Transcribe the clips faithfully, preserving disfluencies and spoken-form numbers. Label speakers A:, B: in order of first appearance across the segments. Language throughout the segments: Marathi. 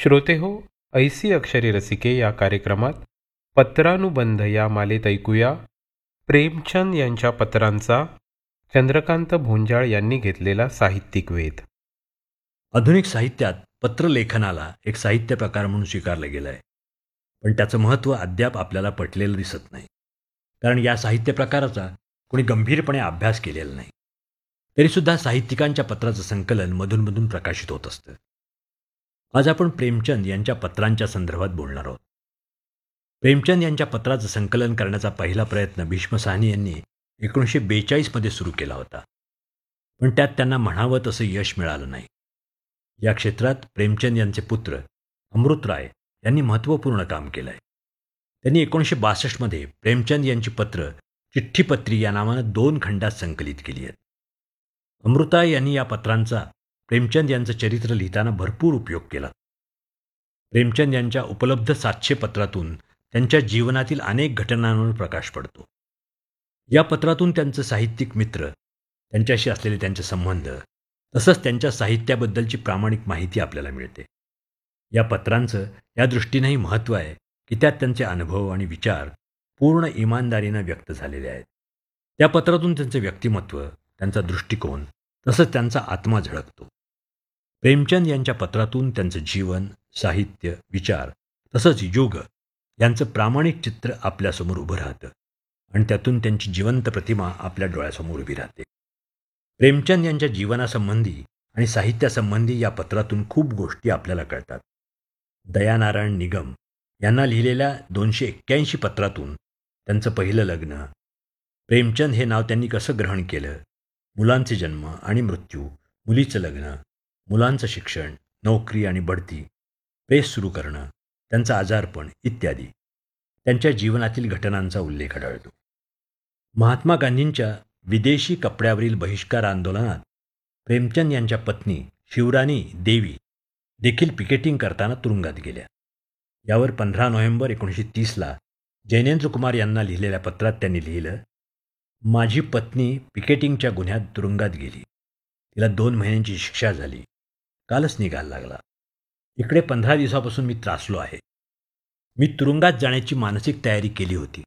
A: श्रोते हो, ऐसी अक्षरे रसिके या कार्यक्रमात पत्रानुबंध या मालेत ऐकूया प्रेमचंद यांच्या पत्रांचा चंद्रकांत भोंजाळ यांनी घेतलेला साहित्यिक वेध.
B: आधुनिक साहित्यात पत्रलेखनाला एक साहित्य प्रकार म्हणून स्वीकारलं गेलं आहे, पण त्याचं महत्त्व अद्याप आपल्याला पटलेलं दिसत नाही, कारण या साहित्य प्रकाराचा कोणी गंभीरपणे अभ्यास केलेला नाही. तरीसुद्धा साहित्यिकांच्या पत्राचं संकलन मधूनमधून प्रकाशित होत असतं. आज आपण प्रेमचंद यांच्या पत्रांच्या संदर्भात बोलणार आहोत. प्रेमचंद यांच्या पत्राचं संकलन करण्याचा पहिला प्रयत्न भीष्म साहनी यांनी एकोणीसशे बेचाळीसमध्ये सुरू केला होता, पण त्यात त्यांना म्हणावं तसं यश मिळालं नाही. या क्षेत्रात प्रेमचंद यांचे पुत्र अमृतराय यांनी महत्त्वपूर्ण काम केलं आहे. त्यांनी एकोणीसशे बासष्टमध्ये प्रेमचंद यांची पत्र चिठ्ठीपत्री या नावानं दोन खंडात संकलित केली आहेत. अमृतराय यांनी या पत्रांचा प्रेमचंद यांचं चरित्र लिहिताना भरपूर उपयोग केला. प्रेमचंद यांच्या उपलब्ध सातशे पत्रातून त्यांच्या जीवनातील अनेक घटनांवर प्रकाश पडतो. या पत्रातून त्यांचं साहित्यिक मित्र, त्यांच्याशी असलेले त्यांचे संबंध, तसंच त्यांच्या साहित्याबद्दलची प्रामाणिक माहिती आपल्याला मिळते. या पत्रांचं या दृष्टीनेही महत्त्व आहे की त्यात त्यांचे अनुभव आणि विचार पूर्ण इमानदारीनं व्यक्त झालेले आहेत. त्या पत्रातून त्यांचे व्यक्तिमत्व, त्यांचा दृष्टिकोन, तसंच त्यांचा आत्मा झळकतो. प्रेमचंद यांच्या पत्रातून त्यांचं जीवन, साहित्य, विचार तसंच युग यांचं प्रामाणिक चित्र आपल्यासमोर उभं राहतं आणि त्यातून त्यांची जिवंत प्रतिमा आपल्या डोळ्यासमोर उभी राहते. प्रेमचंद यांच्या जीवनासंबंधी आणि साहित्यासंबंधी या पत्रातून खूप गोष्टी आपल्याला कळतात. दयानारायण निगम यांना लिहिलेल्या दोनशे एक्क्याऐंशी पत्रातून त्यांचं पहिलं लग्न, प्रेमचंद हे नाव त्यांनी कसं ग्रहण केलं, मुलांचे जन्म आणि मृत्यू, मुलीचं लग्न, मुलांचं शिक्षण, नोकरी आणि बढती, प्रेस सुरू करणं, त्यांचं आजारपण इत्यादी त्यांच्या जीवनातील घटनांचा उल्लेख आढळतो. महात्मा गांधींच्या विदेशी कपड्यावरील बहिष्कार आंदोलनात प्रेमचंद यांच्या पत्नी शिवराणी देवी देखील पिकेटिंग करताना तुरुंगात गेल्या. यावर पंधरा नोव्हेंबर एकोणीसशे तीसला जैनेंद्र कुमार यांना लिहिलेल्या पत्रात त्यांनी लिहिलं, माझी पत्नी पिकेटिंगच्या गुन्ह्यात तुरुंगात गेली. तिला दोन महिन्यांची शिक्षा झाली. कालच निकाल लागला. इकडे पंधरा दिवसापासून मी त्रासलो आहे. मी तुरुंगात जाण्याची मानसिक तयारी केली होती,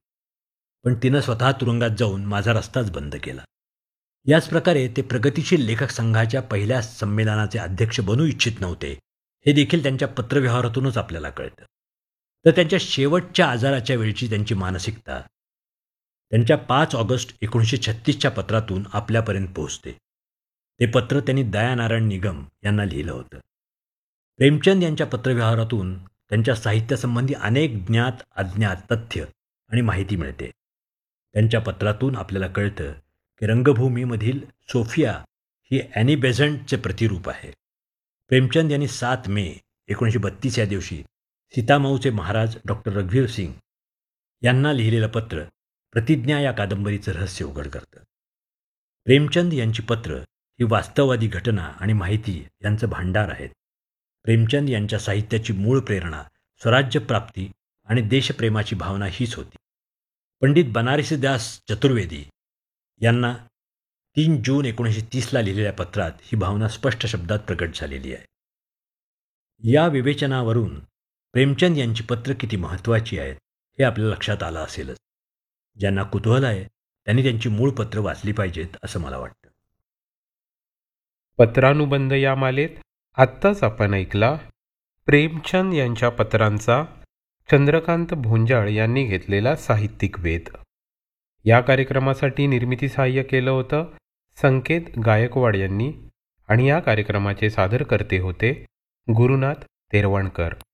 B: पण तिनं स्वतः तुरुंगात जाऊन माझा रस्ताच बंद केला. याच प्रकारे ते प्रगतिशील लेखक संघाच्या पहिल्या संमेलनाचे अध्यक्ष बनू इच्छित नव्हते, हे देखील त्यांच्या पत्रव्यवहारातूनच आपल्याला कळतं. तर त्यांच्या शेवटच्या आजाराच्या वेळची त्यांची मानसिकता त्यांच्या पाच ऑगस्ट एकोणीसशे छत्तीसच्या पत्रातून आपल्यापर्यंत पोहोचते. ते पत्र त्यांनी दयानारायण निगम यांना लिहिलं होतं. प्रेमचंद यांच्या पत्रव्यवहारातून त्यांच्या साहित्यासंबंधी अनेक ज्ञात अज्ञात तथ्य आणि माहिती मिळते. त्यांच्या पत्रातून आपल्याला कळतं की रंगभूमीमधील सोफिया ही ॲनी बेझंटचे प्रतिरूप आहे. प्रेमचंद यांनी सात मे एकोणीसशे बत्तीस या दिवशी सीतामऊचे महाराज डॉक्टर रघुवीर सिंग यांना लिहिलेलं पत्र प्रतिज्ञा या कादंबरीचं रहस्य उघड करतं. प्रेमचंद यांची पत्र ही वास्तववादी घटना आणि माहिती यांचं भांडार आहेत. प्रेमचंद यांच्या साहित्याची मूळ प्रेरणा स्वराज्यप्राप्ती आणि देशप्रेमाची भावना हीच होती. पंडित बनारसीदास चतुर्वेदी यांना तीन जून एकोणीसशे तीसला लिहिलेल्या पत्रात ही भावना स्पष्ट शब्दात प्रकट झालेली आहे. या विवेचनावरून प्रेमचंद यांची पत्र किती महत्त्वाची आहेत हे आपल्या लक्षात आलं असेलच. ज्यांना कुतूहल आहे त्यांनी त्यांची मूळ पत्र वाचली पाहिजेत असं मला वाटतं.
A: पत्रानुबंध या मालेत आत्ताच आपण ऐकला प्रेमचंद यांच्या पत्रांचा चंद्रकांत भोंजाळ यांनी घेतलेला साहित्यिक वेध. या कार्यक्रमासाठी निर्मिती सहाय्य केलं होतं संकेत गायकवाड यांनी आणि या कार्यक्रमाचे सादरकर्ते होते गुरुनाथ तेरवणकर.